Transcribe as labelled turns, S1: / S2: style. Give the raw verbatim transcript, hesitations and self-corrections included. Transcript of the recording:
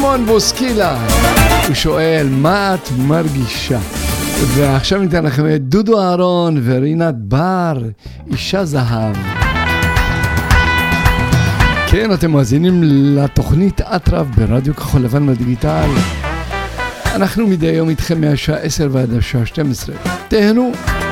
S1: שמעון בוסקילה, הוא שואל מה את מרגישה? ועכשיו ניתן לכם את דודו אהרון ורינת בר, אישה זהב. כן, אתם מאזינים לתוכנית אטרף ברדיו כחול לבן בדיגיטל. אנחנו מדי יום איתכם מהשעה עשר ועד השעה שתים עשרה. תהנו.